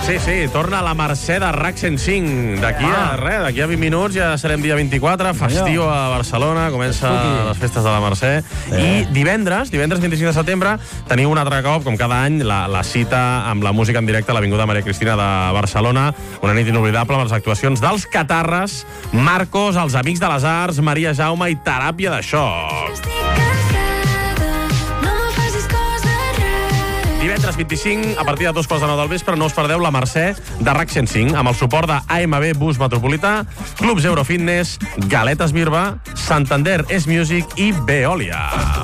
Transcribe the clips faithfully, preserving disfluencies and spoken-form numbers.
Sí, sí, torna la Mercè de RAC cent cinc. D'aquí a, res, d'aquí a vint minuts ja serem dia vint-i-quatre, festiu a Barcelona, comença les festes de la Mercè. I divendres, divendres vint-i-cinc de setembre, teniu un altre cop, com cada any, la, la cita amb la música en directe a l'Avinguda Maria Cristina de Barcelona. Una nit inoblidable amb les actuacions dels Catarres, Marcos, els Amics de les Arts, Maria Jaume i Teràpia de Xoc. Divendres vint-i-cinc, a partir de dos quarts de nou del vespre, no us perdeu la Mercè de RAC cent cinc, amb el suport de A M B Bus Metropolità, Clubs Eurofitness, Galetes Birba, Santander S Music i Veolia.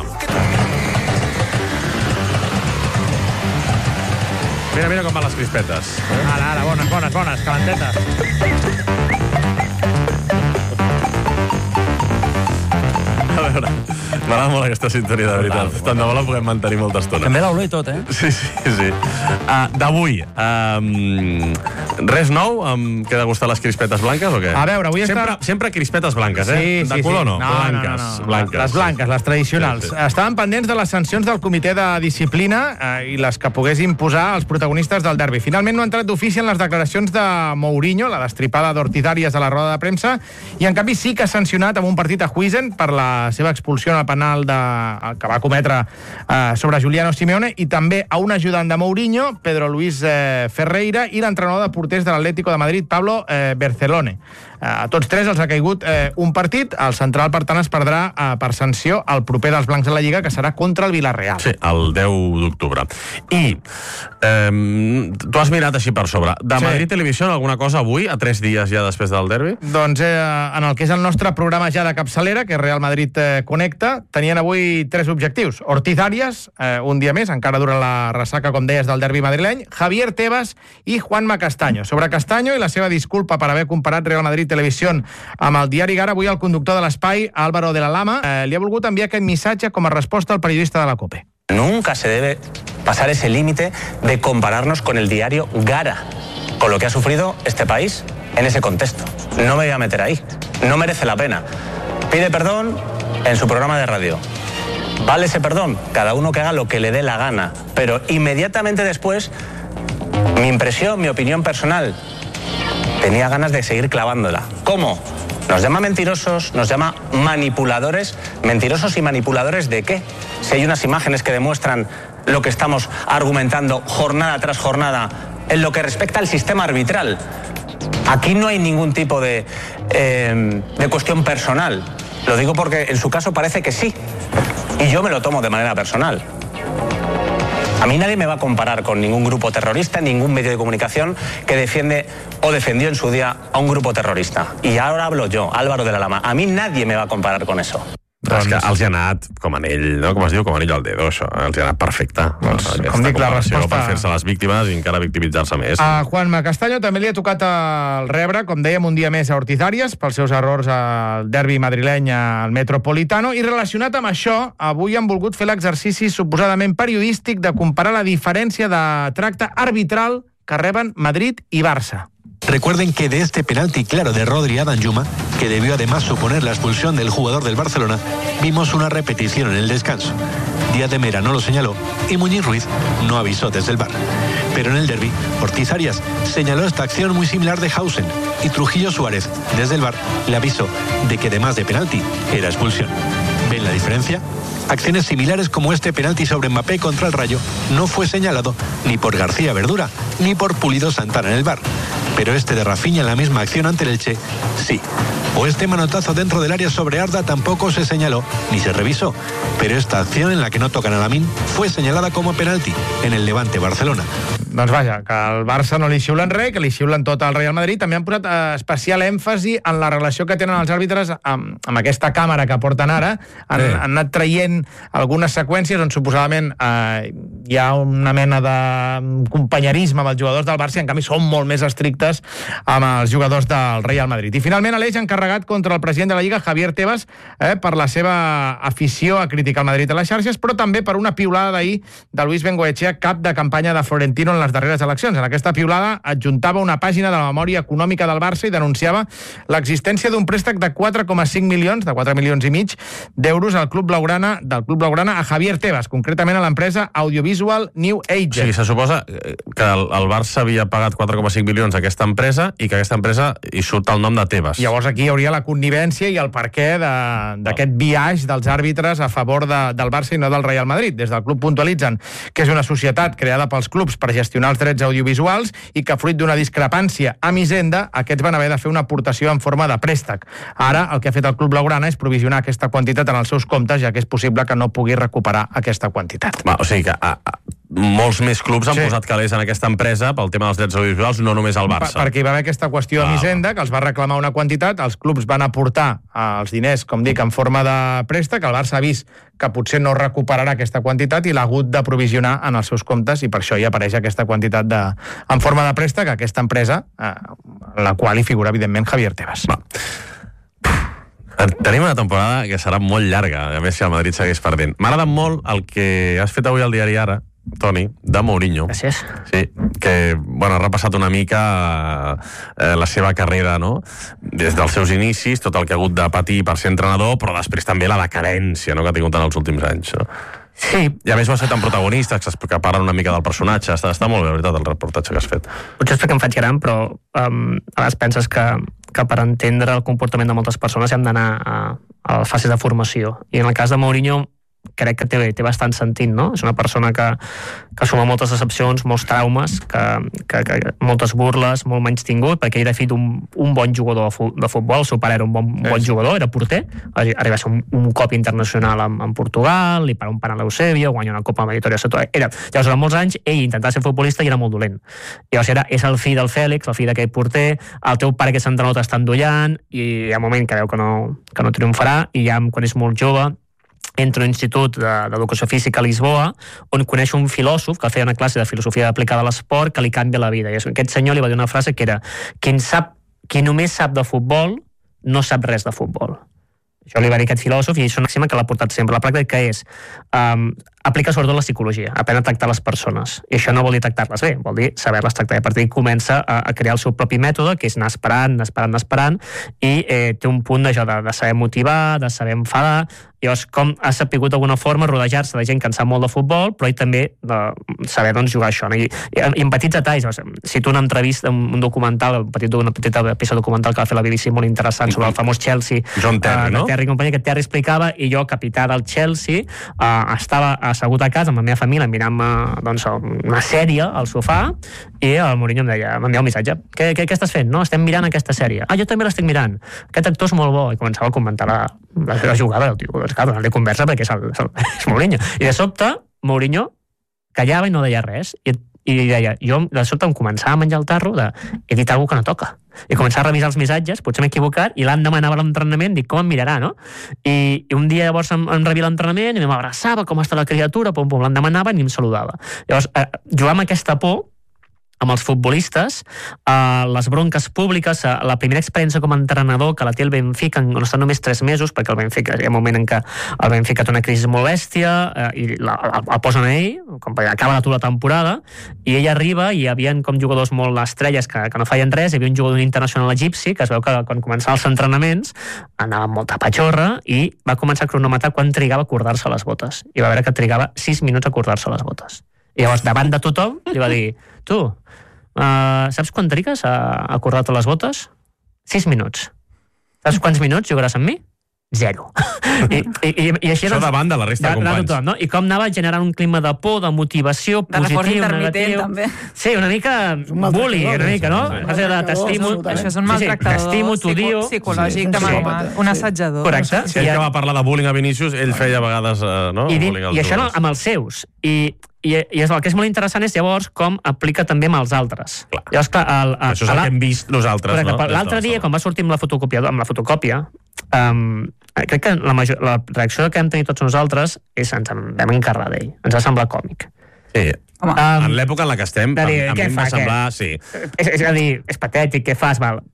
Mira, mira com van les crispetes. Ara, ara, bones, bones, bones, calentetes. A veure, m'agrada molt aquesta sintonia, de veritat. Tant de bo la puguem mantenir molta estona. També l'olor i tot, eh? Sí, sí, sí. Uh, D'avui, um, res nou? Um, queda gustar les crispetes blanques o què? A veure, avui sempre, està... sempre crispetes blanques, eh? Sí, sí, de color sí. no? No, blanques, no, no, no. blanques. Les blanques, les tradicionals. Sí, sí. Estaven pendents de les sancions del comitè de disciplina eh, i les que pogués imposar als protagonistes del derbi. Finalment no ha entrat d'ofici en les declaracions de Mourinho, la destripada d'Ortiz Arias a la roda de premsa, i en canvi sí que ha sancionat amb un partit a Huizen per la seva expulsió en el penal de, que va cometre eh, sobre Giuliano Simeone, i també a un ajudant de Mourinho, Pedro Luis eh, Ferreira, i l'entrenador de porters de l'Atlético de Madrid, Pablo eh, Bercelone. A tots tres els ha caigut eh, un partit. El central, per tant, es perdrà eh, per sanció el proper dels blancs a la Lliga, que serà contra el Villarreal. Sí, el deu d'octubre. I eh, tu has mirat així per sobre. De Sí. Madrid Televisió, alguna cosa avui, a tres dies ja després del derbi? Doncs eh, en el que és el nostre programa ja de capçalera, que és Real Madrid eh, Connecta, tenien avui tres objectius. Ortiz Arias, eh, un dia més, encara dura la ressaca, com deies, del derbi madrileny, Javier Tebas i Juanma Castaño. Sobre Castaño i la seva disculpa per haver comparat Real Madrid Televisió amb el diari Gara, avui el conductor de l'espai, Álvaro de la Lama, eh, li ha volgut enviar aquest missatge com a resposta al periodista de la COPE. Nunca se debe pasar ese límite de compararnos con el diario Gara, con lo que ha sufrido este país en ese contexto. No me voy a meter ahí, no merece la pena. Pide perdón en su programa de radio. Vale ese perdón, cada uno que haga lo que le dé la gana, pero inmediatamente después, mi impresión, mi opinión personal, tenía ganas de seguir clavándola. ¿Cómo? Nos llama mentirosos, nos llama manipuladores. ¿Mentirosos y manipuladores de qué? Si hay unas imágenes que demuestran lo que estamos argumentando jornada tras jornada en lo que respecta al sistema arbitral. Aquí no hay ningún tipo de, eh, de cuestión personal. Lo digo porque en su caso parece que sí. Y yo me lo tomo de manera personal. A mí nadie me va a comparar con ningún grupo terrorista, ningún medio de comunicación que defiende o defendió en su día a un grupo terrorista. Y ahora hablo yo, Álvaro de la Lama. A mí nadie me va a comparar con eso. Però és que els hi ha anat com anell, no? Com es diu, com anell al dedo, això. Els hi ha anat perfecte. Doncs, Aquesta com dic, la comparació resposta- per fer-se les víctimes i encara victimitzar-se més. A Juanma Castaño també li ha tocat el rebre, com dèiem, un dia més a Ortiz Arias pels seus errors al derbi madrileny al Metropolitano, i relacionat amb això, avui han volgut fer l'exercici suposadament periodístic de comparar la diferència de tracte arbitral que reben Madrid i Barça. Recuerden que de este penalti claro de Rodri a Danjuma, que debió además suponer la expulsión del jugador del Barcelona, vimos una repetición en el descanso. Díaz de Mera no lo señaló y Muñiz Ruiz no avisó desde el V A R. Pero en el derbi, Ortiz Arias señaló esta acción muy similar de Hausen y Trujillo Suárez, desde el V A R, le avisó de que además de penalti era expulsión. ¿Ven la diferencia? Acciones similares como este penalti sobre Mbappé contra el Rayo no fue señalado ni por García Verdura ni por Pulido Santana en el V A R. Pero este de Rafinha en la misma acción ante el Elche, sí. O este manotazo dentro del área sobre Arda tampoco se señaló ni se revisó. Pero esta acción en la que no tocan a Lamine fue señalada como penalti en el Levante Barcelona. Doncs vaja, que al Barça no li xiulen res, que li xiulen tot al Real Madrid. També han posat eh, especial èmfasi en la relació que tenen els àrbitres amb, amb aquesta càmera que porten ara. Han, Sí. han anat traient algunes seqüències on suposadament eh, hi ha una mena de companyerisme amb els jugadors del Barça, i en canvi són molt més estrictes amb els jugadors del Real Madrid. I finalment Aleix ha encarregat carregat contra el president de la Lliga, Javier Tebas, eh, per la seva afició a criticar el Madrid a les xarxes, però també per una piulada d'ahir de Luis Bengoechea, cap de campanya de Florentino en les darreres eleccions. En aquesta piulada adjuntava una pàgina de la memòria econòmica del Barça i denunciava l'existència d'un préstec de quatre coma cinc milions, de quatre milions i mig d'euros al Club Blaugrana, del Club Blaugrana a Javier Tebas, concretament a l'empresa Audiovisual New Age. O sigui, se suposa que el, el Barça havia pagat quatre coma cinc milions a aquesta empresa i que aquesta empresa hi surt el nom de Tebas. Llavors aquí hi hauria la connivència i el perquè d'aquest biaix dels àrbitres a favor de, del Barça i no del Real Madrid. Des del club puntualitzen que és una societat creada pels clubs per gestionar els drets audiovisuals i que fruit d'una discrepància amb Hisenda, aquests van haver de fer una aportació en forma de préstec. Ara el que ha fet el Club Blaugrana és provisionar aquesta quantitat en els seus comptes, ja que és possible que no pugui recuperar aquesta quantitat. Va, o sigui que a, a, molts més clubs han sí. posat calés en aquesta empresa pel tema dels drets audiovisuals, no només el Barça. Per, perquè hi va haver aquesta qüestió ah. amb Hisenda, que els va reclamar una quantitat, els clubs van aportar els diners, com dic, en forma de préstec, el Barça ha vist que potser no recuperarà aquesta quantitat i l'ha hagut de provisionar en els seus comptes i per això hi apareix aquesta quantitat de, en forma de préstec a aquesta empresa, eh, en la qual hi figura, evidentment, Javier Tebas. Va. Tenim una temporada que serà molt llarga, a més si el Madrid segueix perdent. M'ha agradat molt el que has fet avui al diari Ara, Toni, de Mourinho. Gràcies. Sí, que, bueno, ha repassat una mica eh, la seva carrera, no? Des dels seus inicis, tot el que ha hagut de patir per ser entrenador, però després també la decadència, no?, que ha tingut en els últims anys, no? Sí. I a més va ser tan protagonista que parlen una mica del personatge. Està, està molt bé, la veritat, el reportatge que has fet. Potser és perquè em faig gran, però um, a vegades penses que, que per entendre el comportament de moltes persones hem d'anar a, a les fases de formació. I en el cas de Mourinho crec que té, té bastant sentit, no? És una persona que, que suma moltes decepcions, molts traumes, que, que, que moltes burles, molt menys tingut, perquè ell era fill d'un un bon jugador de futbol, el seu pare era un bon, un bon jugador, era porter, arriba a ser un, un cop internacional en, en Portugal, li para un penal a Eusebio, guanya una Copa Mediterrània, era, llavors, durant molts anys, ell intentava ser futbolista i era molt dolent. Llavors, era, és el fill del Fèlix, el fill d'aquell porter, el teu pare que és entrenador t'està endollant, i hi ha un moment que veu que no, que no triomfarà, i ja quan és molt jove, entra a un institut d'educació física a Lisboa, on coneix un filòsof que feia una classe de filosofia aplicada a l'esport que li canvia la vida. I aquest senyor li va dir una frase que era: qui, sap, qui només sap de futbol no sap res de futbol. Això li va dir aquest filòsof i és una màxima que l'ha portat sempre. La pràctica que és um, aplica sobretot la psicologia, aprèn a tractar les persones. I això no vol dir tractar-les bé, vol dir saber-les tractar. I a partir d'aquí comença a, a crear el seu propi mètode, que és anar esperant, anar esperant, anar esperant, i eh, té un punt d'això de, de saber motivar, de saber enfadar. Llavors, com ha sapigut d'alguna forma rodejar-se de gent que en sap molt de futbol, però ell també de saber doncs, jugar això. No? I, i, I en petits detalls, cito una entrevista, un documental, un petit, una petita peça documental que va fer la B B C molt interessant sobre el famós Chelsea. John Terry, uh, no? Terry companyia, que Terry explicava, i jo, capità del Chelsea, uh, estava assegut a casa amb la meva família mirant-me doncs, una sèrie al sofà, i el Mourinho em deia, m'enviava un missatge: què, què, què estàs fent? No, estem mirant aquesta sèrie. Ah, jo també l'estic mirant. Aquest actor és molt bo. I començava a comentar la, la, la jugada, el tio, doncs, clar, donant-li conversa perquè és, el, és, el, és Mourinho. I de sobte, Mourinho callava i no deia res. I, i deia, jo de sobte em començava a menjar el tarro de he dit alguna cosa que no toca. I començava a revisar els missatges, potser m'he equivocat, i l'endemà anava a l'entrenament, dic, com em mirarà, no? I, i un dia llavors em, em rebia l'entrenament i m'abraçava, com està la criatura, pum, pum, l'endemà anava i ni em saludava. Llavors, eh, jugar amb aquesta por amb els futbolistes, eh, les bronques públiques, eh, la primera experiència com a entrenador que la té el Benfica, on està només tres mesos, perquè el Benfica hi ha un moment en què el Benfica té una crisi molt bèstia, eh, i la, el, el posen a ell, com acaba tota la temporada, i ell arriba i hi havia com jugadors molt estrelles que, que no feien res, hi havia un jugador internacional egipci, que es veu que quan començaven els entrenaments anava amb molta patxorra i va començar a cronometrar quan trigava a acordar-se les botes. I va veure que trigava sis minuts a acordar-se les botes. I llavors, davant de tothom, li va dir: tu, uh, saps quan trigues a acordar-te les botes? Sis minuts. Saps quants minuts jugaràs amb mi? Zero. I, i, i, i així Això davant de la resta de, de companys. Tothom, no? I com anava generant un clima de por, de motivació, de positiu, negatiu. També. Sí, una mica bully, una mica, no? Sí. De t'estimo. Això és un maltractador t'estimo, t'odio. Psicològic, de mal, un assetjador. Correcte. Si ell que va parlar de bullying a Vinícius, ell feia a vegades, uh, no? I, din, i això no, amb els seus. I I, i el que és molt interessant és llavors com aplica també amb els altres. Clar. Llavors, clar, el, el, això és el que hem vist nosaltres, correcte, no? L'altre dia, quan va sortir amb la fotocòpia, amb la fotocòpia um, crec que la, major, la reacció que hem tenir tots nosaltres és ens en vam encarrar d'ell. Ens va semblar còmic. Sí. Um, en l'època en la que estem, dir, a, a mi em va semblar... Sí. És, és a dir, és patètic, què fas, val? Però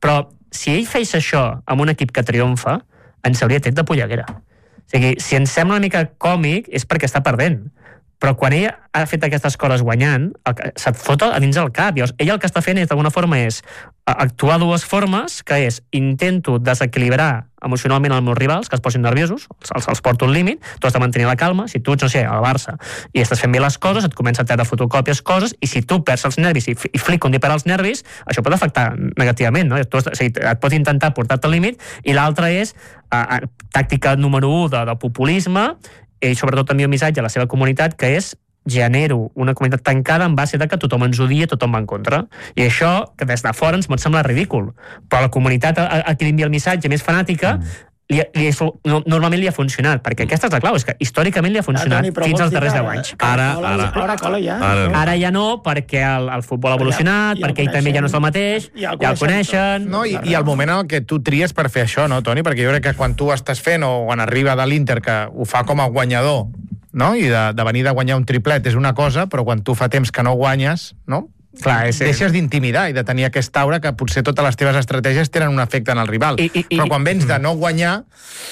si ell fes això amb un equip que triomfa, ens hauria tret de polleguera. O sigui, si ens sembla una mica còmic és perquè està perdent. Però quan ell ha fet aquestes coses guanyant, se't fot a dins el cap. Llavors, ell el que està fent és, d'alguna forma, és actuar dues formes, que és intento desequilibrar emocionalment els meus rivals, que es posin nerviosos, els, els porto un límit, tu has de mantenir la calma, si tu ets, no sé, al Barça, i estàs fent bé les coses, et comença a treure fotocòpies coses, i si tu perds els nervis i, i flic un dia per als nervis, això pot afectar negativament, no? Tu, o sigui, et pot intentar portar-te al límit, i l'altra és uh, tàctica número u de, de populisme, i sobretot també un missatge a la seva comunitat, que és genero una comunitat tancada en base de que tothom ens odia, tothom va en contra. I això, que des de fora ens pot semblar ridícul, però la comunitat a, a qui li envia el missatge més fanàtica, mm. li, li, no, normalment li ha funcionat, perquè aquesta és la clau, és que històricament li ha funcionat ah, Toni, fins als darrers deu anys. Ara, ara, ara, ara, ja. ara, ara ja no, perquè el, el futbol ha evolucionat, ja, ja perquè ell també ja no és el mateix, ja el, ja el coneixen... No, i, I el moment en el que tu tries per fer això, no, Toni? Perquè jo crec que quan tu estàs fent, o quan arriba de l'Inter, que ho fa com a guanyador, no? I de, de venir de guanyar un triplet és una cosa, però quan tu fa temps que no guanyes, no? Clar, és, deixes d'intimidar i de tenir aquesta aura que potser totes les teves estratègies tenen un efecte en el rival. I, i, però quan vens de no guanyar...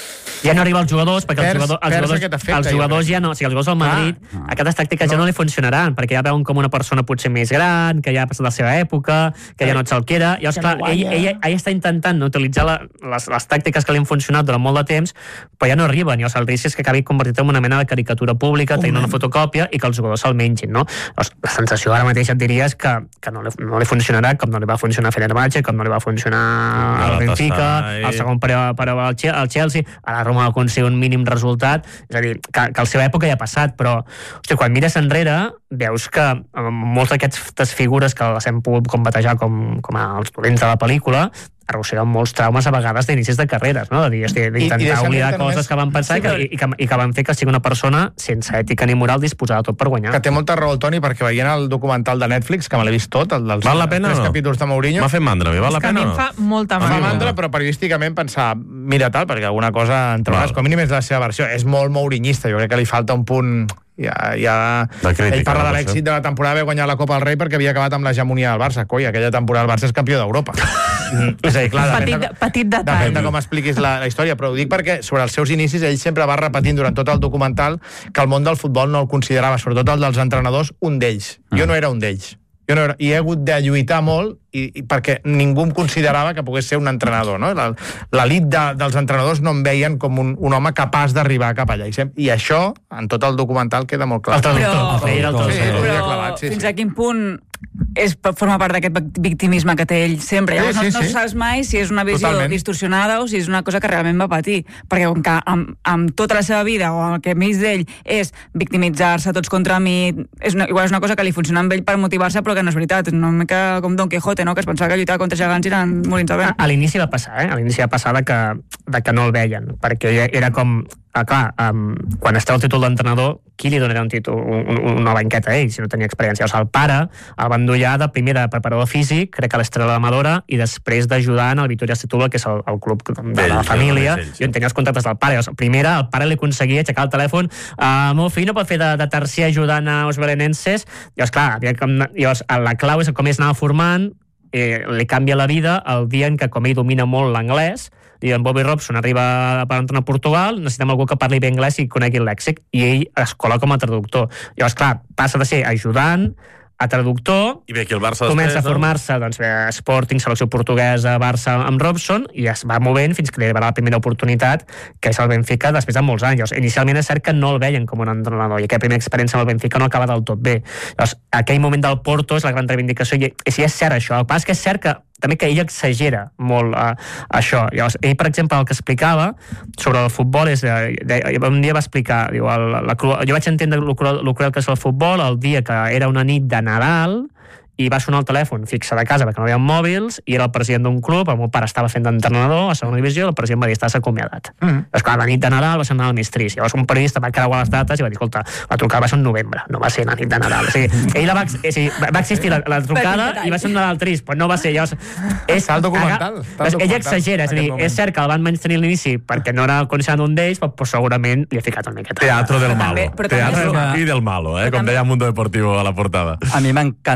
Ja no arriba als jugadors, perquè pers, els jugadors, els jugadors, efecte, els jugadors ja no... O sigui, els jugadors al Madrid, ah, aquestes tàctiques no. ja no li funcionaran, perquè ja veuen com una persona potser més gran, que ja ha passat la seva època, que ja no ets el que era... Llavors, clar, no ell, ell, ell està intentant no, utilitzar la, les, les tàctiques que li han funcionat durant molt de temps, però ja no arriben. Llavors, el risc és que acabi convertit en una mena de caricatura pública, tenint una fotocòpia, i que els jugadors se'l mengin, no? Llavors, la sensació ara mateix et diria és que, que no, li, no li funcionarà, com no li va funcionar a Fenerbahçe, com no li va funcionar al Benfica, al segon per al Chelsea, a la Roma va aconseguir un mínim resultat, és a dir, que, que a la seva època ja ha passat, però hosti, quan mires enrere veus que moltes d'aquestes figures que les hem pogut combatejar com, com els dolents de la pel·lícula arrosseguen molts traumes a vegades d'inicis de carreres, no? D'intentar oblidar coses només... que van pensar sí, que... i, que, i que van fer que sigui una persona sense ètica ni moral disposada tot per guanyar. Que té molta raó el Toni, perquè veient el documental de Netflix, que me l'he vist tot, el dels val la pena, tres no? capítols de Mourinho... M'ha fet mandra, val la pena o no? Fa molta mandra. Fa mandra, però periodísticament pensar, mira tal, perquè alguna cosa en trobaràs, com a mínim és la seva versió. És molt mourinyista, jo crec que li falta un punt... Ja, ja... Crítica, ell parla de l'èxit de la temporada d'haver guanyat la Copa del Rei perquè havia acabat amb l'hegemonia del Barça. Coi, aquella temporada el Barça és campió d'Europa. Mm. És a dir, clar, petit, de, petit detall. Depèn de com expliquis la, la història, però ho dic perquè sobre els seus inicis ell sempre va repetint durant tot el documental que el món del futbol no el considerava, sobretot el dels entrenadors, un d'ells. Jo no era un d'ells. Jo no era, i he hagut de lluitar molt i, i perquè ningú em considerava que pogués ser un entrenador, no? L'elit de, dels entrenadors no em veien com un, un home capaç d'arribar cap allà. I, I això, en tot el documental, queda molt clar. El traductor. Però, el traductor. Sí, sí, però clavat, sí, fins sí. a quin punt és, forma part d'aquest victimisme que té ell sempre. Llavors, sí, sí, no, no sí. saps mai si és una visió Totalment. distorsionada o si és una cosa que realment va patir. Perquè com que amb, amb tota la seva vida o el que més d'ell és victimitzar-se tots contra mi, és una, igual és una cosa que li funciona amb ell per motivar-se, però que no és veritat. És una mica com Don Quijote, no? Que es pensava que lluitava contra gegants i eren molins de vent. A, a l'inici va passar, eh? A l'inici va passar de que, de que no el veien, perquè era com... Ah, clar, um, quan es treu el títol d'entrenador, qui li donarà un títol, un, una banqueta a ell, si no tenia experiència? O sigui, el pare el van dur ja de primer de preparador físic, crec que a l'Estrela d'Amadora, i després d'ajudar en el Vitória Setúbal, que és el, el club de, de la família. Jo en tenia els contactes del pare. O sigui, primera, el pare li aconseguia aixecar el telèfon. Uh, el meu fill no pot fer de, de tercer ajudant a els belenenses. Llavors, clar, llavors, la clau és com ell s'anava formant, eh, li canvia la vida el dia en què, com ell domina molt l'anglès, i en Bobby Robson arriba per entrar a Portugal, necessitem algú que parli bé anglès i conegui el lèxic, i ell es cola com a traductor. Llavors, clar, passa de ser ajudant a traductor, i bé, aquí el Barça comença després, a formar-se doncs, bé, Sporting, selecció portuguesa, Barça amb Robson, i es va movent fins que li arribarà la primera oportunitat, que és el Benfica, després de molts anys. Llavors, inicialment és cert que no el veien com un entrenador, i aquella primera experiència amb el Benfica no acaba del tot bé. Llavors, aquell moment del Porto és la gran reivindicació, i, i si és cert això, el pas que és cert que també que ell exagera molt uh, això. Llavors, ell, per exemple, el que explicava sobre el futbol és... De, de, un dia va explicar... Diu, el, la, la, jo vaig entendre el cruel, el cruel que és el futbol el dia que era una nit de Nadal i va sonar el telèfon fixe de casa perquè no hi havia mòbils i era el president d'un club, el meu pare estava fent d'entrenador a segona divisió, el president va dir estàs acomiadat. Mm. Doncs clar, la nit de Nadal va ser una més trist. Llavors un periodista va creuar les dates i va dir, escolta, la trucada va ser en novembre, no va ser la nit de Nadal. O sigui, ell va, o sigui, va existir la, la trucada i va ser un Nadal trist, però no va ser. Llavors, és, el documental. Aga, doncs, ell exagera, és a dir, és cert que el van menys tenir l'inici perquè no era coneixent un d'ells, però, però segurament li ha ficat una miqueta. Teatro del malo. Teatro i del malo, eh? Com deia Mundo Deportivo a la portada. A mi m'encanta, però que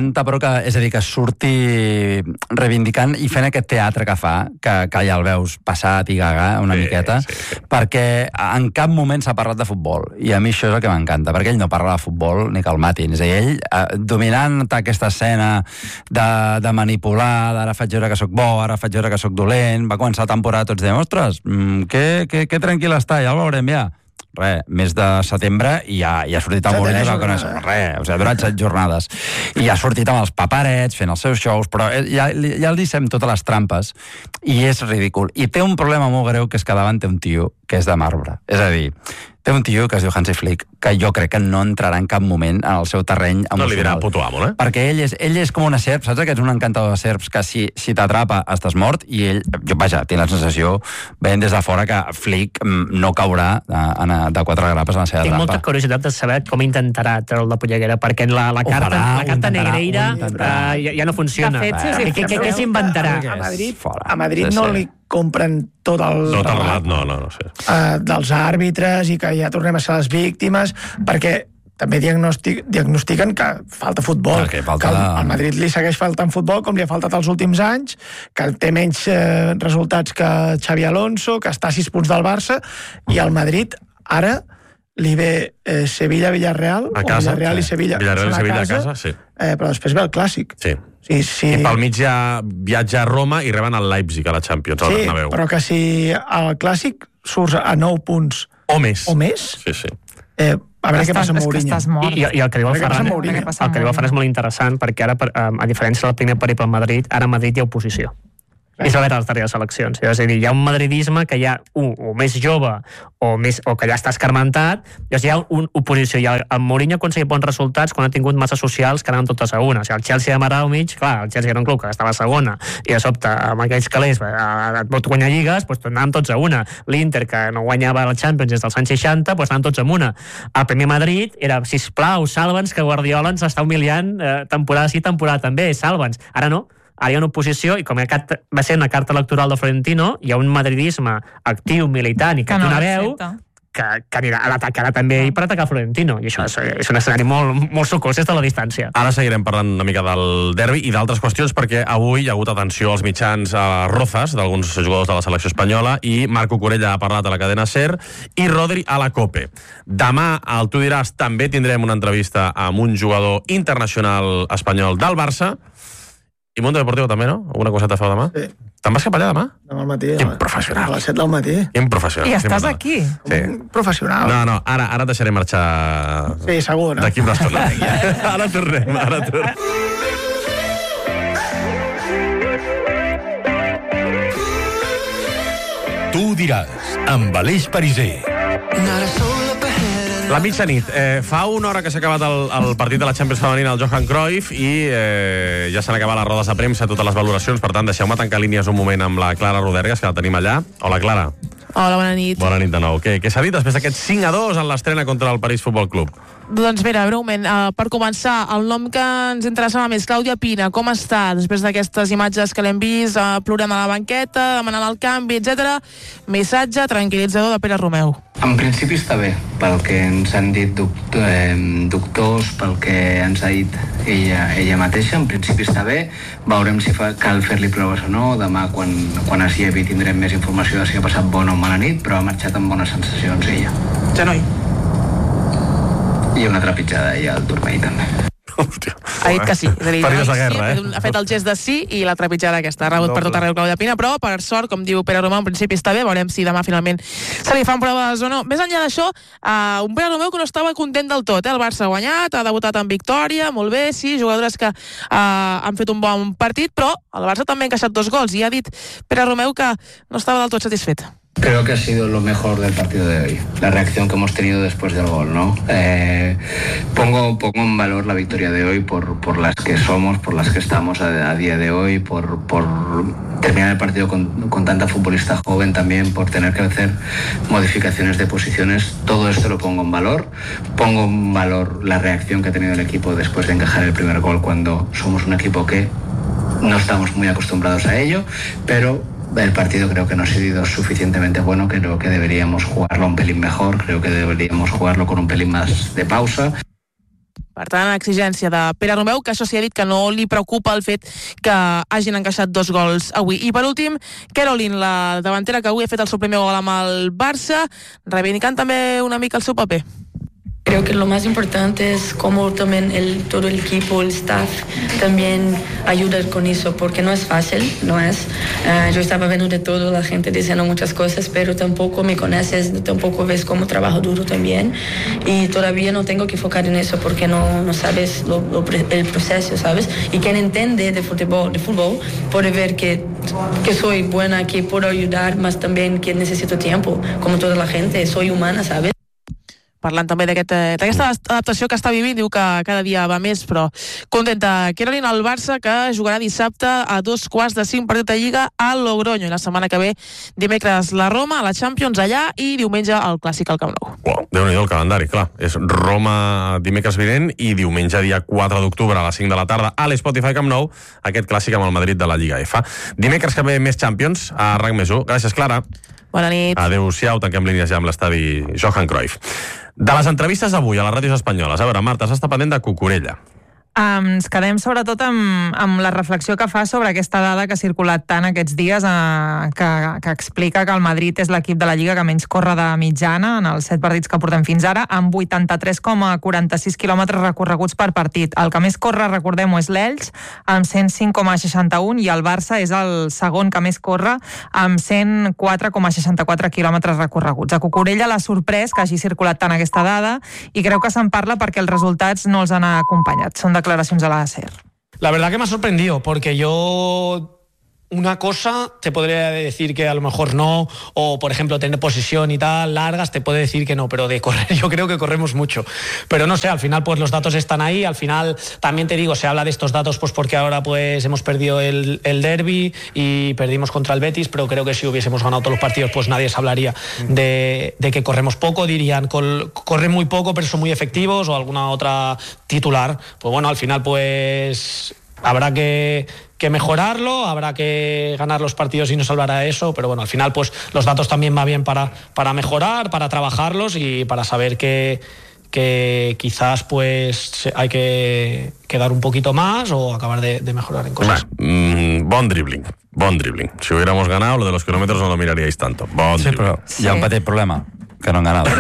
és a dir, que surti reivindicant i fent aquest teatre que fa, que, que ja el veus passat i gaga una sí, miqueta, sí, sí. perquè en cap moment s'ha parlat de futbol, i a mi això és el que m'encanta, perquè ell no parla de futbol ni que el matin, és a dir, ell eh, dominant aquesta escena de, de manipular, d'ara faig veure que sóc bo, ara faig veure que sóc dolent, va començar la temporada tots dient, ostres, mm, que, que, que tranquil està, ja el veurem ja. Res, mes de setembre i ja, ja ha sortit el Mourinho que coneix, res, o sigui, ha durat set jornades i ja ha sortit amb els paparets fent els seus shows, però ja, ja li dissem totes les trampes i és ridícul, i té un problema molt greu, que és que davant té un tio que és de marbre, és a dir, té un tio que es diu Hansi Flick, que jo crec que no entrarà en cap moment en el seu terreny emocional. No li dirà puto amo, eh? Perquè ell és, ell és com una serp, saps que ets un encantador de serps, que si, si t'atrapa estàs mort, i ell, jo, vaja, tinc la sensació, veient des de fora, que Flick no caurà de, de quatre grapes en la seva Tinc trampa. molta curiositat de saber com intentarà treure'l de polleguera, perquè la, la carta, farà, la carta negreira uh, ja, ja no funciona. Fet, sí, sí, què, què, què s'inventarà? A Madrid, a Madrid no li compren tot el... Tot el relat, no, no, no sé. Uh, dels àrbitres i que ja tornem a ser les víctimes, perquè també diagnostic, diagnostiquen que falta futbol, que, falta que la... al Madrid li segueix faltant futbol com li ha faltat els últims anys, que té menys eh, resultats que Xavi Alonso, que està a sis punts del Barça, i al Madrid ara li ve eh, Sevilla-Villarreal, a casa, o Villarreal sí. i Sevilla, Villarreal i Sevilla a casa, casa sí. Eh, però després ve el Clàssic. Sí. Sí, sí. I pel mig ja viatja a Roma i reben el Leipzig a la Champions, al sí, Bernabéu. Però que si al Clàssic surts a nou punts o més, o més sí, sí. Eh, a veure què passa amb Mourinho. I, i el que diu el Ferran, el que diu el Ferran és molt interessant, perquè ara, a diferència del primer periple al Madrid, ara a Madrid hi ha oposició. I es va veure les darreres eleccions. És a dir, hi ha un madridisme que hi ha un o més jove o, més, o que ja està escarmentat, llavors hi ha una oposició. I el, el Mourinho ha aconseguit bons resultats quan ha tingut masses socials que anaven totes a una. O sigui, el Chelsea de Maraumic, clar, el Chelsea era un club que estava a segona, i de sobte, amb aquells calés, et pot guanyar lligues, doncs anàvem tots a una. L'Inter, que no guanyava el Champions des dels anys seixanta, doncs anàvem tots a una. El primer Madrid era, sisplau, salva'ns, que Guardiola ens està humiliant eh, temporada sí, temporada també, salva'ns. Ara no. Ara hi ha una oposició, i com va ser una carta electoral de Florentino, hi ha un madridisme actiu, militant i que, que no té una veu que, que anirà a l'atacarà també ell per atacar Florentino, i això és, és un escenari molt, molt sucós des de la distància. Ara seguirem parlant una mica del derbi i d'altres qüestions, perquè avui hi ha hagut atenció als mitjans a Rozas d'alguns jugadors de la selecció espanyola, i Marco Corella ha parlat a la cadena SER i Rodri a la COPE. Demà, al Tu diràs, també tindrem una entrevista amb un jugador internacional espanyol del Barça. I Mundo Deportivo també, no? Alguna coseta feu demà? Sí. Te'n vas cap allà demà? Demà al matí. Quin professional. A les set del matí. Quin professional. I estàs aquí? Sí. Professional. No, no, ara, ara et deixaré marxar... Sí, segur, no? D'aquí una estona. Ara tornem, ara tornem. Tu diràs, amb Aleix Pariser. La mitjanit. Eh, fa una hora que s'ha acabat el, el partit de la Champions femenina al Johan Cruyff i eh, ja s'han acabat les rodes de premsa, totes les valoracions. Per tant, deixeu-me tancar línies un moment amb la Clara Rodergas, que la tenim allà. Hola, Clara. Hola, bona nit. Bona nit de nou. Què, què s'ha dit després d'aquest cinc a dos en l'estrena contra el París Futbol Club? Doncs mira, breument, uh, per començar, el nom que ens interessava més, Clàudia Pina, com està després d'aquestes imatges que l'hem vist, uh, plorant a la banqueta, demanant el canvi, etcètera. Missatge tranquil·litzador de Pere Romeu. En principi està bé, pel que ens han dit doct eh, doctors, pel que ens ha dit ella, ella mateixa, en principi està bé. Veurem si fa, cal fer-li proves o no. Demà, quan, quan es llevi, tindrem més informació de si ha passat bona o mala nit, però ha marxat amb bones sensacions ella. Genoll. I una trepitjada i el turmell també. Hòstia. Ha dit que sí. És a dir, Ferides de guerra, sí, eh? Ha fet el gest de sí i la trepitjada aquesta. Ha rebut per tot arreu Clàudia Pina, però per sort, com diu Pere Romeu, en principi està bé. Veurem si demà finalment se li fan proves o no. Més enllà d'això, uh, un Pere Romeu que no estava content del tot. Eh? El Barça ha guanyat, ha debutat en victòria, molt bé, sí, jugadores que uh, han fet un bon partit, però el Barça també ha encaixat dos gols i ha dit Pere Romeu que no estava del tot satisfet. Creo que ha sido lo mejor del partido de hoy, la reacción que hemos tenido después del gol, ¿no? Eh, pongo, pongo en valor la victoria de hoy por, por las que somos, por las que estamos a, a día de hoy, por, por terminar el partido con, con tanta futbolista joven también, por tener que hacer modificaciones de posiciones. Todo esto lo pongo en valor. Pongo en valor la reacción que ha tenido el equipo después de encajar el primer gol, cuando somos un equipo que no estamos muy acostumbrados a ello, pero el partido creo que no ha sido suficientemente bueno, creo que deberíamos jugarlo un pelín mejor, creo que deberíamos jugarlo con un pelín más de pausa. Per tant, exigència de Pere Romeu, que això s'hi ha dit que no li preocupa el fet que hagin encaixat dos gols avui. I per últim, Caroline, la davantera que avui ha fet el seu primer gol amb el Barça, reivindicant també una mica el seu paper. Creo que lo más importante es cómo también el, todo el equipo, el staff también ayuda con eso, porque no es fácil, no es. Uh, yo estaba viendo de todo, la gente diciendo muchas cosas, pero tampoco me conoces, tampoco ves cómo trabajo duro también. Y todavía no tengo que enfocar en eso porque no, no sabes lo, lo, el proceso, ¿sabes? Y quien entiende de fútbol, de fútbol puede ver que, que soy buena, que puedo ayudar, más también que necesito tiempo, como toda la gente, soy humana, ¿sabes? Parlant també d'aquesta aquest, adaptació que està vivint, diu que cada dia va més, però contenta Caroline al Barça, que jugarà dissabte a dos quarts de cinc partit de Lliga a Logroño, i la setmana que ve dimecres la Roma, a la Champions allà, i diumenge el Clàssic al Camp Nou. Uau, Déu-n'hi-do el calendari, clar. És Roma dimecres vinent i diumenge dia quatre d'octubre a les cinc de la tarda a l'Spotify Camp Nou, aquest Clàssic amb el Madrid de la Lliga F. Dimecres que ve més Champions a RAC més u. Gràcies, Clara. Bona nit. Adéu-siau, tanquem línies ja amb l'estadi Johan Cruyff. De les entrevistes d'avui a les ràdios espanyoles, a veure, Marta, s'està pendent de Cucurella. Um, ens quedem sobretot amb, amb la reflexió que fa sobre aquesta dada que ha circulat tant aquests dies, uh, que, que explica que el Madrid és l'equip de la Lliga que menys corre de mitjana en els set partits que portem fins ara, amb vuitanta-tres coma quaranta-sis quilòmetres recorreguts per partit. El que més corre, recordem-ho, és l'Elx, amb cent cinc coma seixanta-un, i el Barça és el segon que més corre, amb cent quatre coma seixanta-quatre quilòmetres recorreguts. A Cucurella l'ha sorprès que hagi circulat tant aquesta dada i creu que se'n parla perquè els resultats no els han acompanyat. Són declaracions a la SER. La verdad que me ha sorprendido, porque yo una cosa te podría decir que a lo mejor no, o por ejemplo tener posesión y tal, largas, te puede decir que no, pero de correr yo creo que corremos mucho. Pero no sé, al final pues los datos están ahí, al final también te digo, se habla de estos datos pues porque ahora pues hemos perdido el, el derbi y perdimos contra el Betis, pero creo que si hubiésemos ganado todos los partidos pues nadie se hablaría de, de que corremos poco, dirían col, corren muy poco pero son muy efectivos, o alguna otra titular. Pues bueno, al final pues habrá que que mejorarlo, habrá que ganar los partidos y nos hablará de eso, pero bueno, al final pues los datos también va bien para, para mejorar, para trabajarlos y para saber que, que quizás pues hay que, que dar un poquito más o acabar de, de mejorar en cosas. Mm, bon dribbling, bon dribbling. Si hubiéramos ganado, lo de los kilómetros no lo miraríais tanto. Bon sí, dribbling. però hi ha un petit problema, que no han ganat.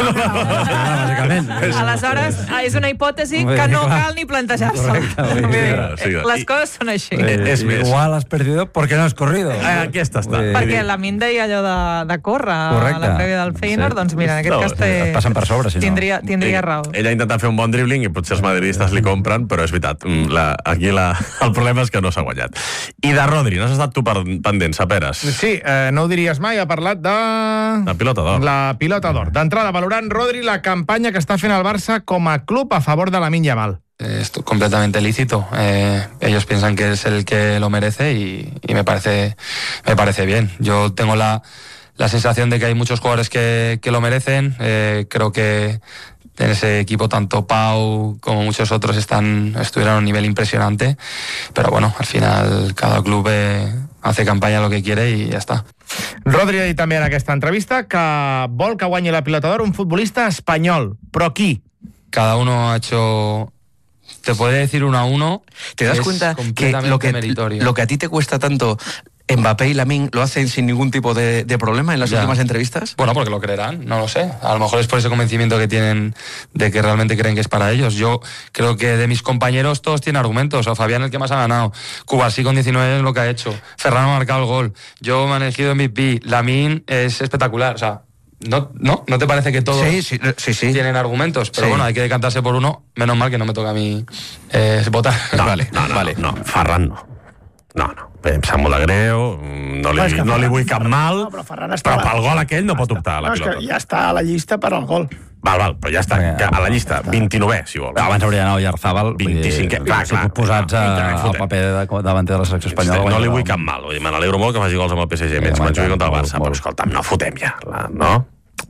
Aleshores, és una hipòtesi que no cal ni plantejar-se. Les coses són així. És més. Igual has perdido porque no has corrido. Aquesta està. Perquè la Min deia allò de, de córrer a la prèvia del Feyenoord, doncs mira, en aquest cas té... Et passen per sobre, si no. Tindria, tindria raó. Ella ha intentat fer un bon dribbling i potser els madridistes li compren, però és veritat, la, aquí la, el problema és que no s'ha guanyat. I de Rodri, n'has estat tu pendent, Saperes? Sí, eh, no ho diries mai, ha parlat de... La pilota d'or. La pilota d'or. D'entrada, valorant Rodri la campanya que està fent el Barça com a club a favor de Lamine Yamal. Es completamente lícito. Eh, ellos piensan que es el que lo merece y, y me parece me parece bien. Yo tengo la, la sensación de que hay muchos jugadores que, que lo merecen. Eh, creo que en ese equipo tanto Pau como muchos otros están estuvieron a un nivel impresionante. Pero bueno, al final cada club eh, hace campaña lo que quiere y ya está. Rodri ha dit també en aquesta entrevista que vol que guanyi la pilota d'or un futbolista espanyol. Però qui? Cada uno ha hecho... Te podría decir uno a uno. ¿Te das cuenta que lo que, lo que a ti te cuesta tanto Mbappé y Lamine lo hacen sin ningún tipo de, de problema en las ya. últimas entrevistas? Bueno, porque lo creerán, no lo sé. A lo mejor es por ese convencimiento que tienen de que realmente creen que es para ellos. Yo creo que de mis compañeros todos tienen argumentos. O Fabián, el que más ha ganado. Cubarsí con diecinueve años lo que ha hecho. Ferran ha marcado el gol. Yo me he elegido M V P. Lamine es espectacular. O sea, ¿no, no, ¿no te parece que todos sí, sí, sí, sí. tienen argumentos? Pero sí. bueno, hay que decantarse por uno. Menos mal que no me toca a mí eh, votar. No, vale, no, no, vale. no, no, Ferran no. No, no. Em sap molt de greu, no li, no, no li vull cap mal, no, però, però pel gol aquell no pot optar a la no, pilota. És que ja està a la llista per al gol. Val, val, però ja està, a la llista, vint-i-novè, si vol. Abans hauria d'anar Oyarzabal, vint-i-cinquè, clar, clar. Posats al paper davanter de la selecció espanyola. No li vull cap mal, me n'alegro molt que faci gols amb el P S G, menys quan jugui contra el Barça, però escolta'm, no fotem ja, no?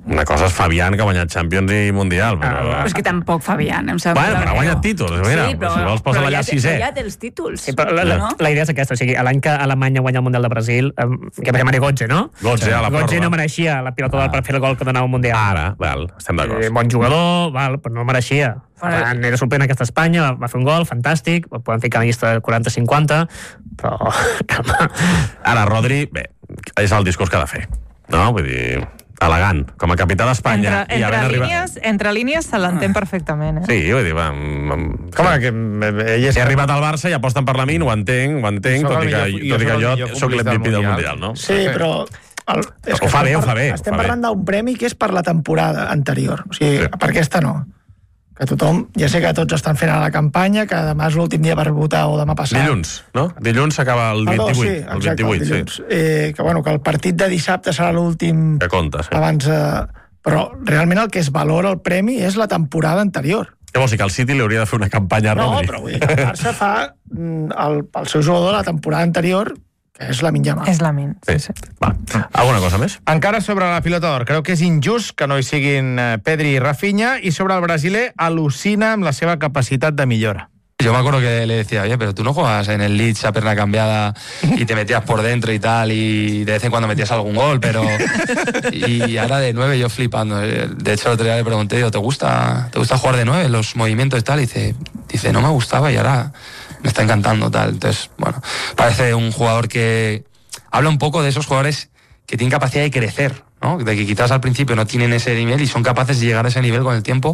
Una cosa és Fabián, que ha guanyat Champions i Mundial. Però, ah, però és que tampoc Fabián, em sembla. Bueno, però ha guanyat títols. Mira, sí, però, si vols posar allà sisè. Però ja té els títols. Sí, però la, la, no? la idea és aquesta. O sigui, l'any que Alemanya guanya el Mundial de Brasil, eh, que va ser Mario Götze, no? Götze, a la pròrroga. Götze no mereixia la pilota ah. per fer el gol que donava al Mundial. Ara, val, estem d'acord. Eh, bon jugador, val, però no mereixia. Ferran era sorprèn aquesta Espanya, va, va fer un gol, fantàstic, el podem ficar a la llista de quaranta cinquanta, però... Ara, Rodri, bé, és el discurs que ha de fer, no? Vull dir, elegant, com a capità d'Espanya. Entre, entre, línies, arribat... entre línies se l'entén perfectament, eh? Sí, vull dir, va... Com que ell és... He arribat al Barça i aposten per la mi, ho entenc, ho entenc, tot i que, tot i que jo soc l'M V P del Mundial, no? Sí, però... El, és ho fa bé, ho fa bé. Estem parlant d'un premi que és per la temporada anterior, o sigui, sí. Per aquesta no. Que tothom, ja sé que tots estan fent a la campanya, que demà és l'últim dia per votar o demà passat. Dilluns, no? Dilluns s'acaba el vint-i-vuit. Sí, exacte, el vint-i-vuit, el dilluns. Sí. Eh, que, bueno, que el partit de dissabte serà l'últim... Que compta, sí. Abans, eh, però realment el que es valora el premi és la temporada anterior. Què vols dir, que el City li hauria de fer una campanya a Rodri? No, però vull dir que el Barça fa el, el seu jugador la temporada anterior, que és Lamine Yamal. És Lamine, sí, sí. Va. Alguna cosa més? Encara sobre la pilota d'or, creu que és injust que no hi siguin Pedri i Rafinha, i sobre el brasiler al·lucina amb la seva capacitat de millora. Yo me acuerdo que le decía, oye, pero tú no juegas en el Leeds a perna cambiada y te metías por dentro y tal, y de vez en cuando metías algún gol, pero... Y ahora de nueve yo flipando. De hecho, el otro día le pregunté, digo, ¿te gusta, ¿te gusta jugar de nueve, los movimientos y tal? Y dice, dice, no me gustaba y ahora me está encantando, tal. Entonces, bueno, parece un jugador que habla un poco de esos jugadores que tienen capacidad de crecer, ¿no? De que quizás al principio no tienen ese nivel y son capaces de llegar a ese nivel con el tiempo,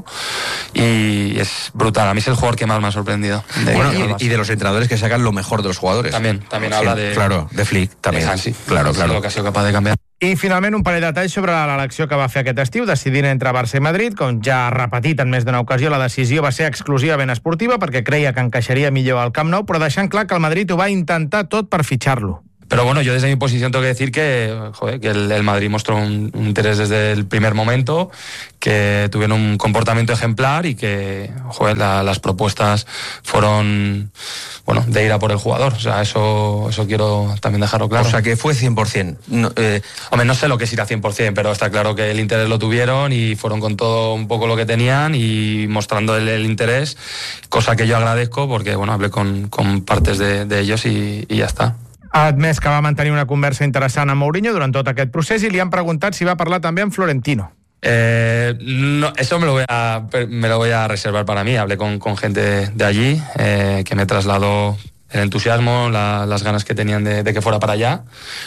y es brutal. A mí es el jugador que más me ha sorprendido. De bueno, y, y de los entrenadores que sacan lo mejor de los jugadores. También, también sí, habla de... Claro, de Flick, también. De Hansi, claro, claro. Lo que ha sido capaz de cambiar. I finalment un parell de detalls sobre l'elecció que va fer aquest estiu, decidint entre Barça i Madrid. Com ja ha repetit en més d'una ocasió, la decisió va ser exclusivament esportiva perquè creia que encaixaria millor al Camp Nou, però deixant clar que el Madrid ho va intentar tot per fitxar-lo. Pero bueno, yo desde mi posición tengo que decir que, joder, que el, el Madrid mostró un, un interés desde el primer momento, que tuvieron un comportamiento ejemplar y que, joder, la, las propuestas fueron, bueno, de ir a por el jugador. O sea, eso, eso quiero también dejarlo claro. O sea, que fue cien por ciento. No, eh... Hombre, no sé lo que es ir a cien por ciento, pero está claro que el interés lo tuvieron y fueron con todo un poco lo que tenían y mostrando el, el interés, cosa que yo agradezco porque, bueno, hablé con, con partes de, de ellos y, y ya está. Ha admès que va mantenir una conversa interessant amb Mourinho durant tot aquest procés i li han preguntat si va parlar també amb Florentino. Eh, no, eso me lo, voy a, me lo voy a reservar para mí. Hablé con, con gente de allí eh, que me trasladó el entusiasmo, la, las ganas que tenían de, de que fuera para allá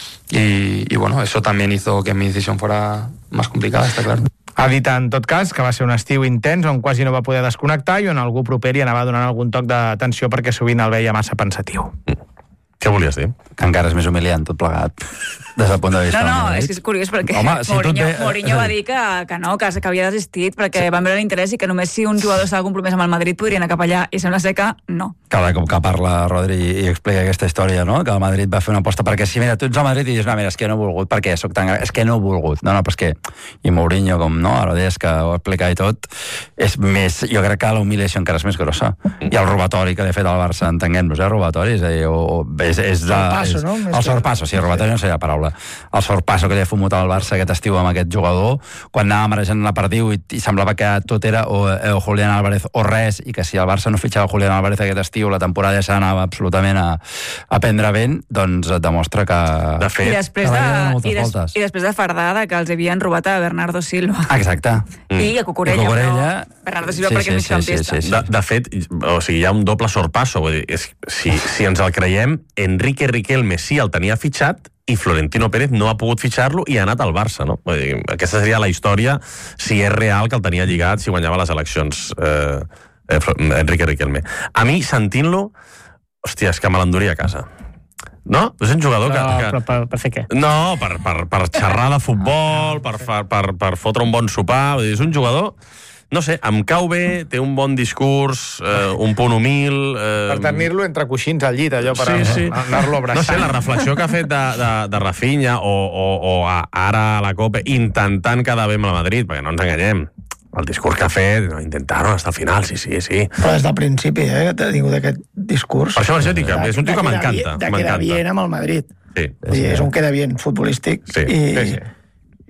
y, y bueno, eso también hizo que mi decisión fuera más complicada, está claro. Ha dit, en tot cas, que va ser un estiu intens on quasi no va poder desconnectar i on algú proper hi anava donant algun toc d'atenció perquè sovint el veia massa pensatiu. Què volies dir? Que encara és més humiliant tot plegat, des del punt de vista... No, no, és que és curiós perquè Home, si Mourinho, ve... Mourinho va dir que, que no, que, que havia desistit perquè sí. van veure l'interès i que només si un jugador estava compromès amb el Madrid podria anar cap allà, i sembla ser que no. Cada cop que parla Rodri i explica aquesta història, no?, que el Madrid va fer una aposta perquè si, mira, tu ets al Madrid i dius, no, mira, és que no he volgut, perquè soc tan... és que no he volgut. No, no, però és que... I Mourinho, com, no, ara deies que ho explica i tot, és més... Jo crec que la humiliació encara és més grossa. I el robatori que li ha fet al Barça, entenguem-nos, eh, robatori, és a dir, o, és, és la... Sorpasso, no? El sorpasso, sí, robatori no sé la paraula. El sorpasso que li ha fumut al Barça aquest estiu amb aquest jugador, quan anava marejant la perdiu i, i semblava que tot era o, o Julián Álvarez o res, i que si el Barça no fitxava Julián Álvarez aquest estiu, la temporada ja s'anava absolutament a, a prendre vent, doncs et demostra que... De fet, I després de, i, des, i després de fardada que els havien robat a Bernardo Silva. Exacte. Mm. I a Cucurella, Cucurella però Bernardo Silva sí, perquè sí, és migcampista. Sí, sí, sí, sí. De, de fet, o sigui, hi ha un doble sorpasso. Vull dir, és, si, si ens el creiem, Enrique Riquelme sí el tenia fitxat i Florentino Pérez no ha pogut fitxar-lo i ha anat al Barça, no? Vull dir, aquesta seria la història, si és real que el tenia lligat, si guanyava les eleccions eh, eh, Enrique Riquelme. A mi, sentint-lo, hòstia, és que me l'enduria a casa. No? És un jugador però, que... que... Però per, per fer què? No, per, per, per xerrar de futbol, per, per, per, per fotre un bon sopar, vull dir, és un jugador... No sé, em cau bé, té un bon discurs, eh, un punt humil... Eh... Per tenir-lo entre coixins al llit, allò per sí, sí. anar-lo abraçant. No sé, la reflexió que ha fet de, de, de Rafinha o, o, o a, ara a la Copa, intentant quedar bé amb el Madrid, perquè no ens enganyem. El discurs que ha fet, no, intentar-ho fins al final, sí, sí, sí. Però des del principi, eh, que t'he tingut aquest discurs. Per això, per això dic, és un tio que m'encanta. De quedar bien amb el Madrid. Sí. sí. És un queda bien futbolístic. Sí, i, sí, sí.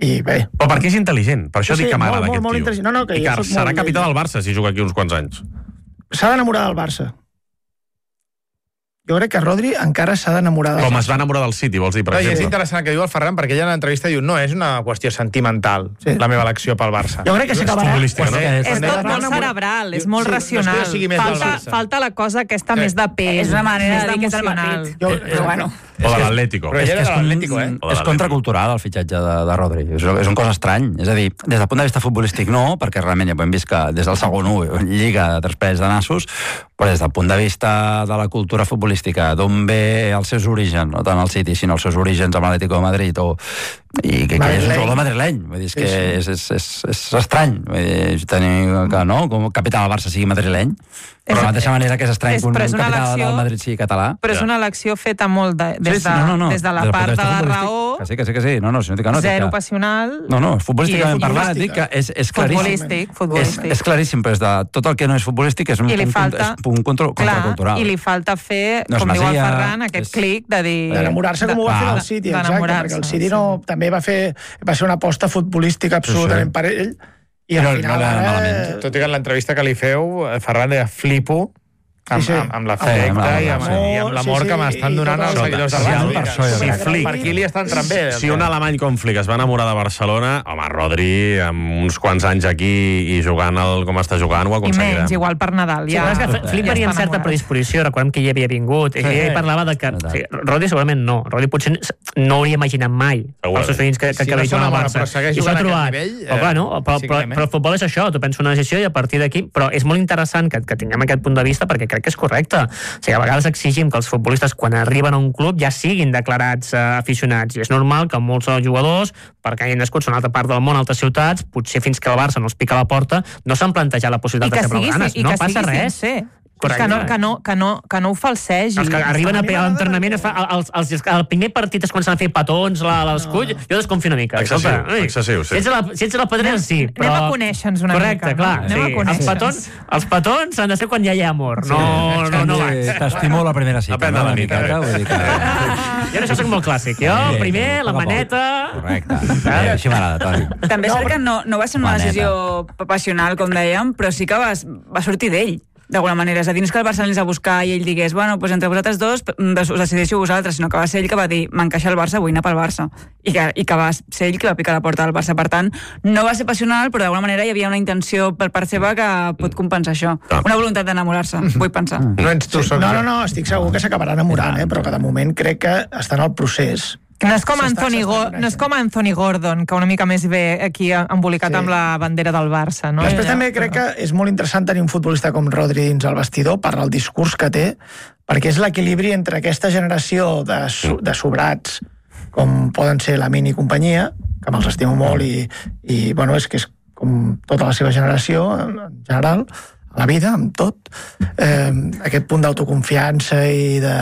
I bé... Però perquè és intel·ligent, per això sí, dic que m'agrada molt, aquest molt, tio. molt no, no, que I que serà molt capità del Barça si juga aquí uns quants anys. S'ha d'enamorar del Barça. Jo crec que Rodri encara s'ha d'enamorar del Com Barça. es va enamorar del City, vols dir, per no, exemple? I és interessant que diu el Ferran, perquè ella en l'entrevista diu no, és una qüestió sentimental, sí. la meva elecció pel Barça. Jo crec que s'acabarà. És, no? és, és tot molt cerebral, és molt sí, racional. No sigui falta, falta la cosa aquesta sí. més de pes. És una manera de dir que és el emocional. Madrid. Jo, però bueno... O de l'Atlético. Però és, que és, l'Atlético, eh? és contracultural el fitxatge de, de Rodri. És, és un cos estrany. És a dir, des del punt de vista futbolístic no, perquè realment ja hem vist que des del segon u lliga de tres pès de nassos, però des del punt de vista de la cultura futbolística, d'on ve els seus orígens, no tant el City, sinó els seus orígens amb l'Atlético de Madrid, o, i que, que és un jugador madrileny. Vull dir, és que sí, sí. És, és, és, és estrany. Vull dir, tenir que, no, com capità del Barça sigui madrileny, però de la mateixa manera que és estrany és, que un capità elecció, del Madrid sigui català. Però és una elecció feta molt de, des, de, sí, no, no, no. des de la des part de la raó. Que sí, que sí, que sí. No, no, si no dic que no, zero que... passional. No, no, futbolísticament parlant, dic que és, és claríssim. Futbolístic, futbolístic. És, és claríssim, però és de tot el que no és futbolístic és un punt, falta, és un contra, contracultural. I li falta fer, no com diu el Ferran, aquest és... clic de dir... D'enamorar-se com ho va fer el City, exacte, perquè el City no, també va fer va ser una aposta futbolística absolutament per ell, i al final ara... Tot i que en l'entrevista que li feu, Ferran deia flipo, amb, sí, sí. amb, amb l'efecte i amb, i amb l'amor sí, sí, que m'estan donant els seguidors del Barça. Si Flick, per aquí li estan entrant bé. Si un alemany com Flick es va enamorar de Barcelona, home, Rodri, amb uns quants anys aquí i jugant el, com està jugant, ho aconseguirà. I menys, igual per Nadal. Ja, sí, és que Flick venia amb certa predisposició, recordem que hi havia vingut, i ell parlava de que... Sí, Rodri segurament no. Rodri potser no hauria imaginat mai els seus fills que, que, que havia jugat al Barça. I s'ha trobat. Però, bueno, però, però, però el futbol és això, tu penses una decisió i a partir d'aquí... Però és molt interessant que, que tinguem aquest punt de vista perquè crec que és correcte. O sigui, a vegades exigim que els futbolistes, quan arriben a un club, ja siguin declarats uh, aficionats. I és normal que molts jugadors, perquè han nascut a una altra part del món, a altres ciutats, potser fins que el Barça no els pica la porta, no s'han plantejat la possibilitat de ser blaugranes. No passa res. Sí. Que no, que, no, que, no, que no ho falsegi. Els que arriben a, a l'entrenament, el, el, el primer partit es comencen a fer petons, l'escull, no. Jo desconfio una mica. Excessiu, Escolta, excessiu, sí. Si ets la, si ets la pedrera, sí. Però... Anem a conèixer-nos una Correcte, mica. Clar, no? sí. Els petons, els petons han de ser quan ja hi ha amor. No, sí, no, no vaig. T'estimo la primera cita. Depèn de la mica. Jo això soc molt clàssic. Jo, primer, la maneta... Correcte. Així m'agrada, Toni. També és cert que no, no va ser una decisió passional, com dèiem, però sí que va, va sortir d'ell. D'alguna manera, és a dir, no és que el Barça anés a buscar i ell digués, bueno, doncs entre vosaltres dos us decideixo vosaltres, sinó que va ser ell que va dir m'encaixa el Barça, vull anar pel Barça i que, i que va ser ell que va picar la porta del Barça. Per tant, no va ser passional, però d'alguna manera hi havia una intenció per part seva que pot compensar això. Una voluntat d'enamorar-se, vull pensar. No ets tu, sí. No, no, no, estic segur que s'acabarà enamorant, eh? Però que de moment crec que està en el procés. No és, com Anthony Go- no és com Anthony Gordon, que una mica més ve aquí embolicat sí. amb la bandera del Barça. No? Després ja, també crec que és molt interessant tenir un futbolista com Rodri dins el vestidor per el discurs que té, perquè és l'equilibri entre aquesta generació de, so- de sobrats, com poden ser Lamine i companyia, que me'ls estimo molt i, i bueno, és que és com tota la seva generació, en general, a la vida, amb tot. Eh, aquest punt d'autoconfiança i de...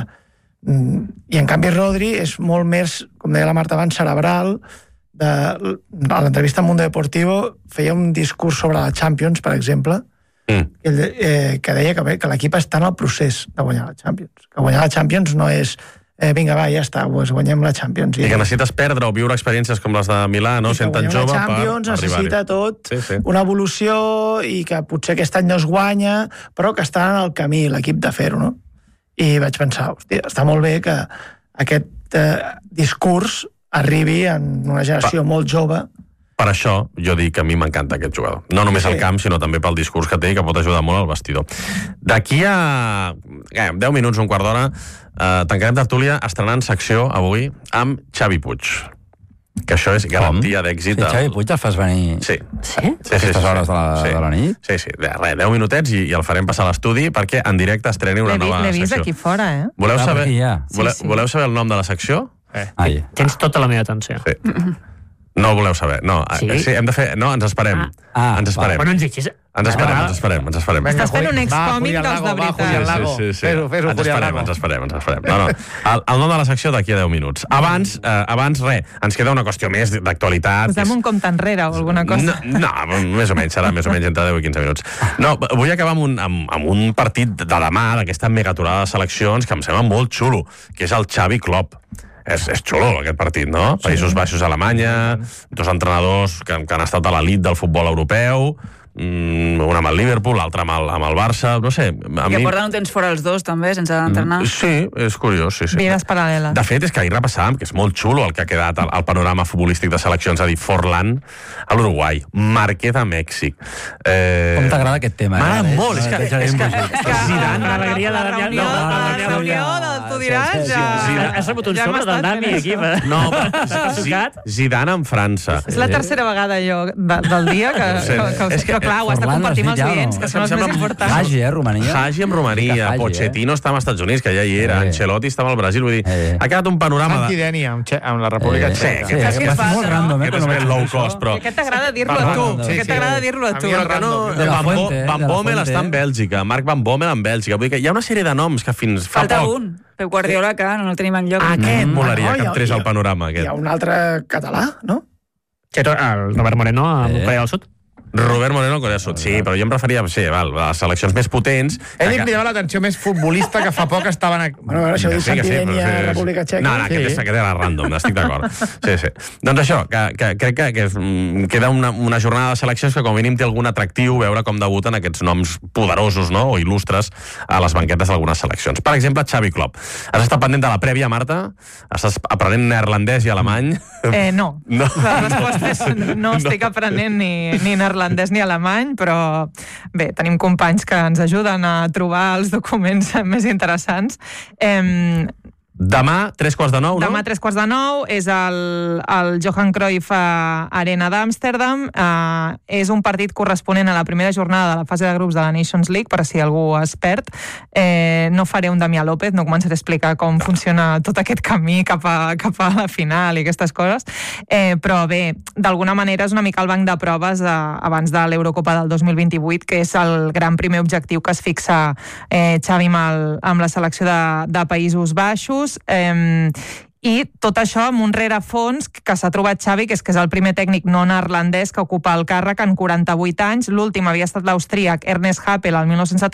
I en canvi Rodri és molt més, com deia la Marta abans, cerebral. De, a l'entrevista al Mundo Deportivo feia un discurs sobre la Champions, per exemple, mm. que, eh, que deia que, bé, que l'equip està en el procés de guanyar la Champions. Que guanyar la Champions no és eh, vinga, va, ja està, pues guanyem la Champions. I, I que necessites perdre o viure experiències com les de Milà, no? Sent tan jove per Champions necessita tot, sí, sí. Una evolució, i que potser aquest any no es guanya, però que està en el camí l'equip de fer-ho, no? I vaig pensar, hòstia, està molt bé que aquest eh, discurs arribi en una generació pa, molt jove. Per això jo dic que a mi m'encanta aquest jugador. No només sí. al camp, sinó també pel discurs que té i que pot ajudar molt al vestidor. D'aquí a eh, deu minuts, un quart d'hora, eh, tancarem tertúlia estrenant secció avui amb Xavi Puig. Que això és garantia d'èxit. Sí, Xavi Puig el fas venir sí. Sí? Sí, aquestes sí, hores de la, sí. de la nit? Sí, sí, de, res, deu minutets i, i el farem passar a l'estudi perquè en directe estreni una nova secció. L'he vist aquí fora, eh? Voleu saber, ja. voleu, sí, sí. voleu saber el nom de la secció? Eh. Ai. Tens tota la meva atenció. Sí. No ho voleu saber. No, sí? sí, hem de fer... No, ens esperem. Ah. Ens esperem. Bueno, ens deixis... Ens esperem, ens esperem, ens esperem. Estàs fent un ex-còmic dels de veritat. Sí, sí, sí. Fes-ho, fes-ho, ens esperem, ens esperem, ens esperem. No, no. El, el nom de la secció d'aquí a deu minuts. Abans, eh, abans res, ens queda una qüestió més d'actualitat. Posem un compte enrere o alguna cosa. No, no, més o menys, serà més o menys entre deu i quinze minuts. No, vull acabar amb un, amb, amb un partit de demà, d'aquesta megaturada de seleccions, que em sembla molt xulo, que és el Xavi Klopp. és, és xulo aquest partit, no? Sí. Països Baixos, Alemanya, dos entrenadors que, que han estat a l'elit del futbol europeu, un amb el Liverpool, l'altre amb, el, amb el Barça, no sé. A I que mi... porten un temps fora els dos, també, sense entrenar. Sí, és curiós, sí, sí. Vides paral·leles. De fet, és que ahir repassàvem, que és molt xulo el que ha quedat al, al panorama futbolístic de seleccions, a dir, Forlán a l'Uruguai, Márquez a Mèxic. Eh... Com t'agrada aquest tema? M'agrada eh? molt, és que... És que, és que Zidane, l'alegria de la reunió, la reunió, tu diràs, ja... Has rebut un sobre del Dami aquí, no, Zidane en França. És la tercera vegada, jo, del dia que... És que clar, ho has de compartir amb els clients, que són els més importants. Hagi, eh, Romania. Hagi amb Romania, Pochettino està als Estats Units, que ja hi era, Ancelotti estava al Brasil, vull dir, ha quedat un panorama... Santi Deni amb la República Txeca. Sí, és molt random, eh? És low cost, però... Què t'agrada dir-lo a tu? Què t'agrada dir-lo a tu? Van Bommel està en Bèlgica, Marc Van Bommel en Bèlgica, vull dir que hi ha una sèrie de noms que fins fa poc... Falta un, Pep Guardiola, que no el tenim enlloc. Aquest molaria que entrés al panorama, aquest. Hi ha un altre català, no? El Robert Moreno a Corea del Sud. Robert Moreno, Corea del Sud, sí, però jo em referia sí, val, a les seleccions més potents... Ell em cridava l'atenció més futbolista que fa poc estaven... A... Bueno, això diu Santi Deni a República Txeca. No, no, aquest era random, estic d'acord. Sí, sí. Doncs això, que, que crec que, que queda una, una jornada de seleccions que com a mínim té algun atractiu veure com debuten aquests noms poderosos, no?, o il·lustres a les banquetes d'algunes seleccions. Per exemple, Xavi Klopp. Has estat pendent de la prèvia, Marta? Estàs aprenent neerlandès i alemany? Eh, no. no. La resposta és no estic aprenent ni, ni neerlandès ni alemany, però bé, tenim companys que ens ajuden a trobar els documents més interessants. Eh, Demà, tres quarts de nou, no? Demà, tres quarts de nou, és el, el Johan Cruyff Arena d'Amsterdam. Uh, és un partit corresponent a la primera jornada de la fase de grups de la Nations League, per si algú es perd. Eh, no faré un Damià López, no començaré a explicar com funciona tot aquest camí cap a, cap a la final i aquestes coses. Eh, però bé, d'alguna manera és una mica el banc de proves eh, abans de l'Eurocopa del dos mil vint-i-vuit, que és el gran primer objectiu que es fixa eh, Xavi amb, el, amb la selecció de, de Països Baixos. Eh, i tot això amb un rerefons que s'ha trobat Xavi, que és que és el primer tècnic no neerlandès que ocupa el càrrec en quaranta-vuit anys. L'últim havia estat l'austríac Ernest Happel el dinou setanta